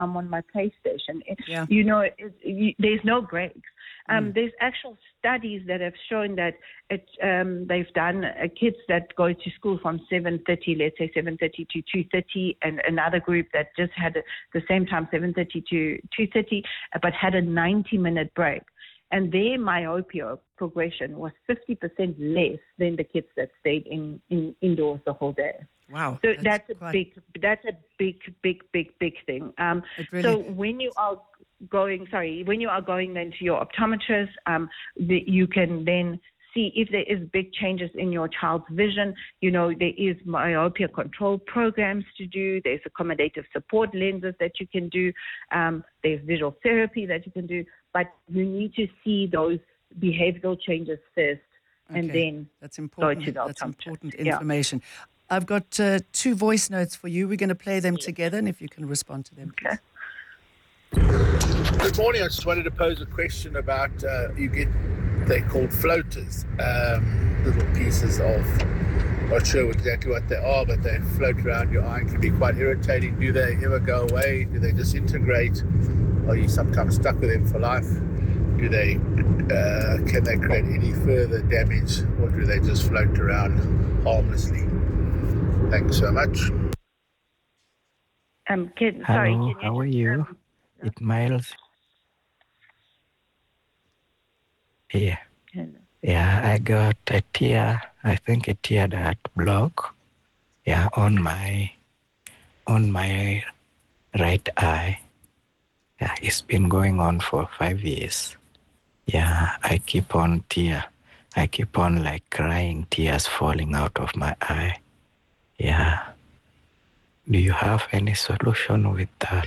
I'm on my PlayStation. Yeah. There's no breaks. There's actual studies that have shown that they've done kids that go to school from 7:30, let's say 7:30 to 2:30, and another group that just had the same time 7:30 to 2:30, but had a 90-minute break. And their myopia progression was 50% less than the kids that stayed indoors the whole day. Wow. So that's a big thing. So when you are going then to your optometrist, you can then see if there is big changes in your child's vision. There is myopia control programs to do. There's accommodative support lenses that you can do. There's visual therapy that you can do. But you need to see those behavioral changes first, and then that's important. go to the optometrist. That's important information. Yeah. I've got 2 voice notes for you. We're going to play them together, and if you can respond to them, please. Good morning. I just wanted to pose a question about they're called floaters, little pieces of, not sure exactly what they are, but they float around your eye and can be quite irritating. Do they ever go away? Do they disintegrate? Are you sometimes stuck with them for life? Can they create any further damage, or do they just float around harmlessly? Thanks so much. Hello, how are you? It's Miles. Yeah. Yeah, I got a tear. I think a tear that block. Yeah, on my right eye. Yeah, it's been going on for 5 years. Yeah, I keep on like crying, tears falling out of my eye. Yeah. Do you have any solution with that?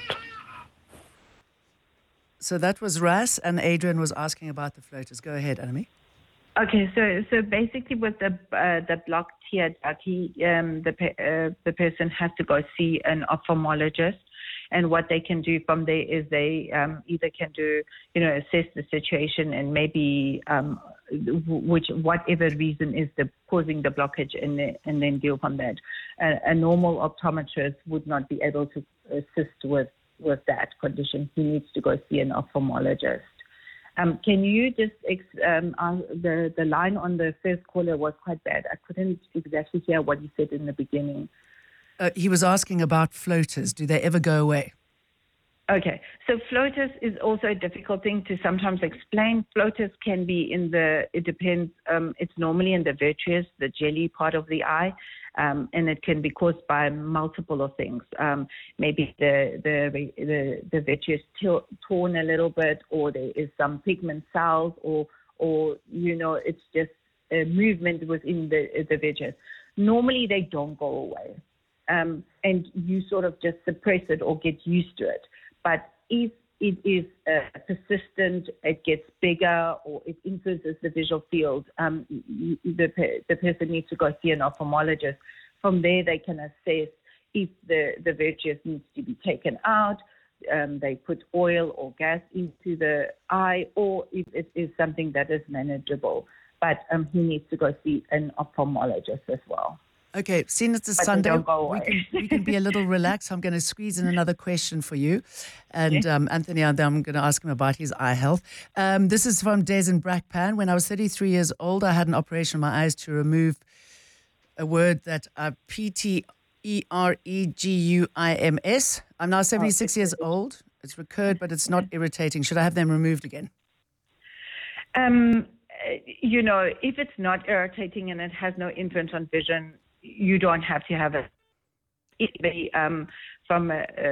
So that was Ras, and Adrian was asking about the floaters. Go ahead, Anami. Okay, so basically with the blocked tear duct, the person has to go see an ophthalmologist, and what they can do from there is they either can do, assess the situation and maybe whatever reason is causing the blockage, and then deal from that. A normal optometrist would not be able to assist with that condition. He needs to go see an ophthalmologist. Can you just the line on the first caller was quite bad. I couldn't exactly hear what you said in the beginning. He was asking about floaters. Do they ever go away? Okay, so floaters is also a difficult thing to sometimes explain. Floaters can be it depends, it's normally in the vitreous, the jelly part of the eye, and it can be caused by multiple of things. Maybe the vitreous torn a little bit, or there is some pigment cells, or it's just a movement within the vitreous. Normally they don't go away, and you sort of just suppress it or get used to it. But if it is persistent, it gets bigger, or it influences the visual field, the person needs to go see an ophthalmologist. From there, they can assess if the vitreous needs to be taken out. They put oil or gas into the eye, or if it is something that is manageable. But he needs to go see an ophthalmologist as well. Okay, seeing it's a Sunday, we can be a little relaxed. I'm going to squeeze in another question for you. And Anthony, I'm going to ask him about his eye health. This is from Des in Brakpan. When I was 33 years old, I had an operation on my eyes to remove a word that PTEREGUIMS. I'm now 76 years old. It's recurred, but it's not irritating. Should I have them removed again? If it's not irritating and it has no influence on vision, you don't have to have it. From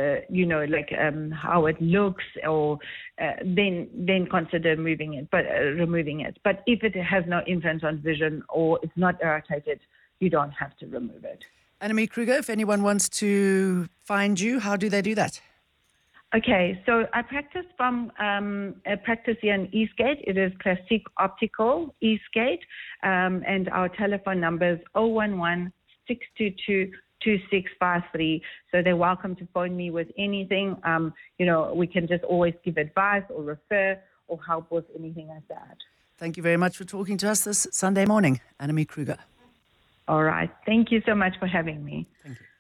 how it looks, or then consider removing it. But if it has no influence on vision or it's not irritated, you don't have to remove it. Annemie Kruger, if anyone wants to find you, how do they do that? Okay, so I practice from a practice here in Eastgate. It is Classic Optical Eastgate, and our telephone number is 011-622-2653. So they're welcome to phone me with anything. We can just always give advice or refer or help with anything like that. Thank you very much for talking to us this Sunday morning, Annemie Kruger. All right. Thank you so much for having me. Thank you.